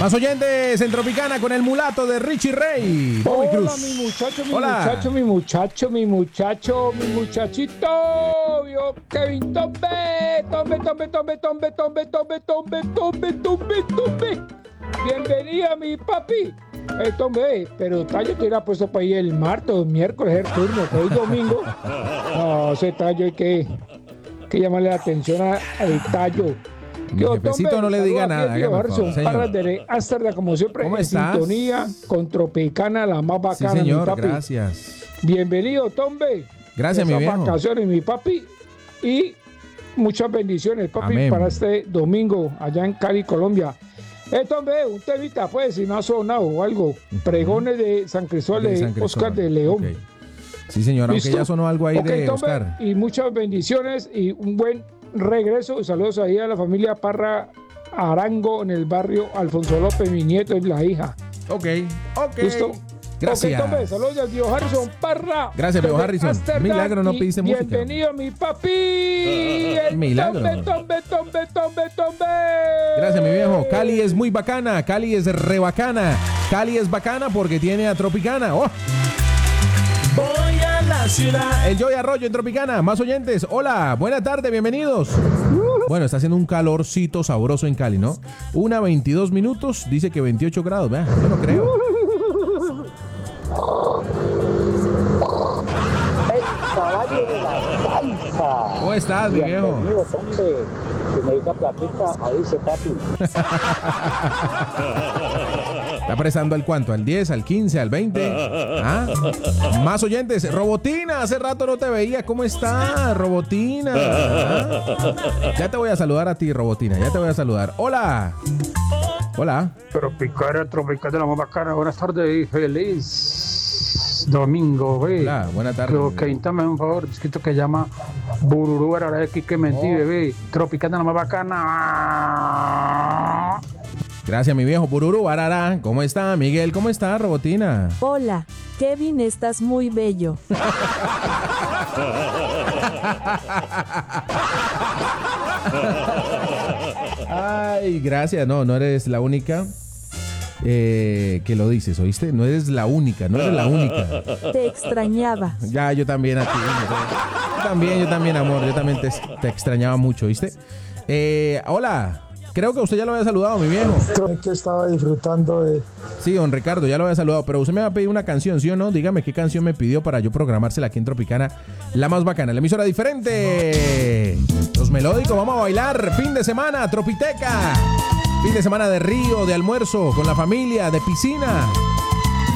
Más oyentes en Tropicana con el mulato de Richie Rey. Bobby Cruz. Hola, mi muchacho, mi Hola. muchacho, mi muchacho, mi muchacho, mi muchachito. Yo, Kevin Tombe, Tombe, Tombe, Tombe, Tombe, Tombe, Tombe, Tombe, Tombe, Tombe, Tombe. Bienvenida, mi papi. Tombe, pero Tallo te hubiera puesto para ir el martes o miércoles, el turno, que hoy domingo. No, ese Tallo hay que llamarle la atención al Tallo. Mi jefecito no le diga nada. Hasta como siempre, ¿Cómo en estás? sintonía con Tropicana, la más bacana, Sí, señor, mi papi. gracias. Bienvenido, Tombe. Gracias, mi Esas viejo. vacaciones, mi papi. Y muchas bendiciones, papi, Amén. para este domingo allá en Cali, Colombia. Tombe, un temita, pues, si no ha sonado o algo. Pregones de San Cristóbal de San Cristóbal. Oscar de León. Ok. Sí, señor, aunque ¿Listo? ya sonó algo ahí Ok, de Tombe, Oscar. y muchas bendiciones y un buen regreso. Saludos ahí a la familia Parra Arango en el barrio Alfonso López, mi nieto y la hija. Ok. ¿Listo? Gracias. Ok, Tombe, saludos al viejo Harrison Parra. Gracias, viejo desde Harrison. Ámsterdam, Milagro, no y pediste música. Bienvenido, mi papi. El Milagro. Tombe. Gracias, mi viejo. Cali es muy bacana. Cali es re bacana. Cali es bacana porque tiene a Tropicana. ¡Oh! Voy a la ciudad. El Joy Arroyo en Tropicana. Más oyentes. Hola, buena tarde, bienvenidos. Bueno, está haciendo un calorcito sabroso en Cali, ¿no? 1:22 minutos. Dice que 28 grados. Vea, yo no creo. El caballo de la salsa. ¿Cómo estás, mi viejo? Bienvenido, hombre. Si me diga platita, avise, papi. ¿Está prestando al cuánto? ¿Al 10, al 15, al 20? ¿Ah? Más oyentes. Robotina, hace rato no te veía. ¿Cómo estás, Robotina? ¿Ah? Ya te voy a saludar a ti, Robotina. Ya te voy a saludar. Hola. Hola. Tropicana de la más bacana. Buenas tardes y feliz domingo, güey. Hola, buena tarde. Creo que intame un favor, escrito que llama Bururú, ahora aquí que mentí, bebé. Tropicana la más bacana. Gracias, mi viejo Pururu. Arara. ¿Cómo está, Miguel? ¿Cómo está, Robotina? Hola, Kevin, estás muy bello. Ay, gracias. No, no eres la única que lo dices, ¿oíste? No eres la única, no eres la única. Te extrañaba. Ya, yo también a ti. Yo también, amor. Yo también te extrañaba mucho, ¿oíste? Hola. Creo que usted ya lo había saludado, mi viejo. Que estaba disfrutando de... Sí, don Ricardo, ya lo había saludado. Pero usted me va a pedir una canción, ¿sí o no? Dígame qué canción me pidió para yo programársela aquí en Tropicana. La más bacana, la emisora diferente. Los melódicos, vamos a bailar. Fin de semana, Tropiteca. Fin de semana de río, de almuerzo, con la familia, de piscina.